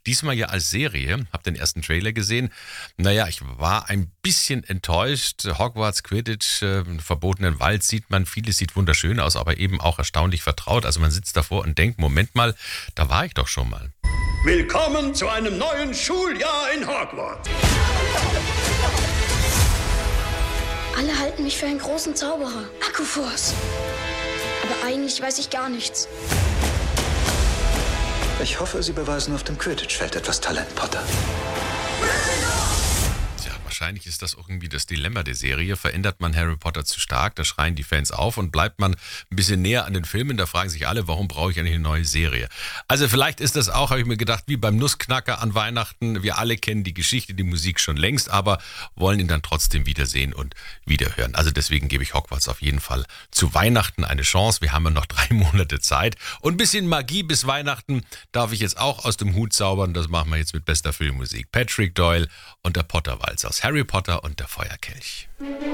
Diesmal ja als Serie. Hab den ersten Trailer gesehen. Naja, ich war ein bisschen enttäuscht. Hogwarts, Quidditch, verbotenen Wald sieht man. Vieles sieht wunderschön aus, aber eben auch erstaunlich vertraut. Also man sitzt davor und denkt, Moment mal, da war ich doch schon mal. Willkommen zu einem neuen Schuljahr in Hogwarts. Alle halten mich für einen großen Zauberer. Akkuforce. Aber eigentlich weiß ich gar nichts. Ich hoffe, Sie beweisen auf dem Quidditch-Feld etwas Talent, Potter. Tja, wahrscheinlich ist das irgendwie das Dilemma der Serie. Verändert man Harry Potter zu stark, da schreien die Fans auf, und bleibt man ein bisschen näher an den Filmen, da fragen sich alle, warum brauche ich eigentlich eine neue Serie? Also vielleicht ist das auch, habe ich mir gedacht, wie beim Nussknacker an Weihnachten. Wir alle kennen die Geschichte, die Musik schon längst, aber wollen ihn dann trotzdem wiedersehen und wiederhören. Also deswegen gebe ich Hogwarts auf jeden Fall zu Weihnachten eine Chance. Wir haben ja noch 3 Monate Zeit. Und ein bisschen Magie bis Weihnachten darf ich jetzt auch aus dem Hut zaubern. Das machen wir jetzt mit bester Filmmusik. Patrick Doyle und der Potterwalz aus Harry Potter und der Feuerkelch.